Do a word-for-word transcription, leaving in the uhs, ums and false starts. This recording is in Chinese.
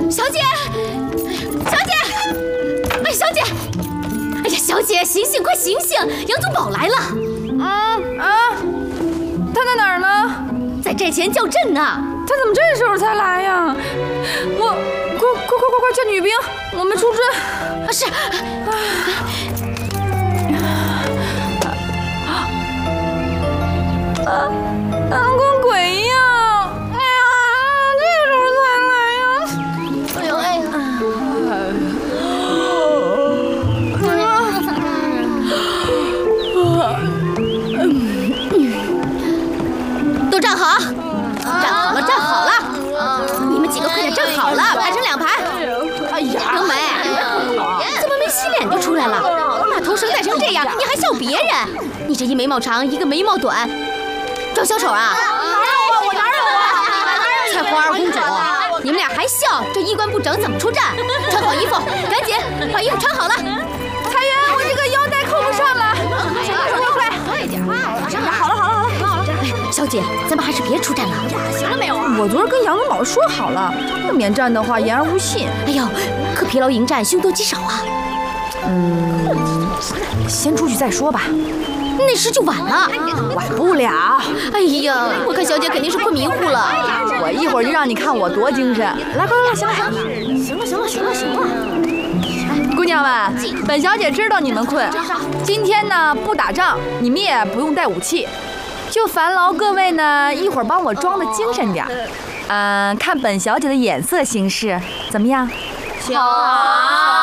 小姐，小姐，哎，小姐，哎呀，小姐，醒醒，快醒醒！杨宗保来了。 嗯啊，他在哪儿呢？ 在寨前叫阵呢。 他怎么这时候才来呀？我，快快快快快叫女兵，我们出阵。 啊，是。 啊，啊，跟鬼一样。 都站好，站好了，站好了！你们几个快点站好了，排成两排。哎呀，冬梅，怎么没洗脸就出来了？把头绳戴成这样，你还笑别人？你这一眉毛长，一个眉毛短，装小丑啊？ 哪有我？我哪有我？ 菜花二公主，你们俩还笑？这衣冠不整怎么出战？穿好衣服，赶紧把衣服穿好了。 裁员，我这个腰带扣不上了。快快，快点！好了好了好了好了。 小姐，咱们还是别出战了。 行了没有啊？我昨儿跟杨宗保说好了，要免战的话言而无信。 哎呦，可疲劳迎战，凶多吉少啊。 嗯，先出去再说吧。 那时就晚了， 晚不了。 哎呀，我看小姐肯定是困迷糊了。 我一会儿就让你看我多精神。来，快快，行了行了， 行了行了行了行了。 姑娘们，本小姐知道你们困，今天呢不打仗，你们也不用带武器。 就烦劳各位呢，一会儿帮我装的精神点儿，嗯、呃，看本小姐的眼色行事，怎么样？ 好。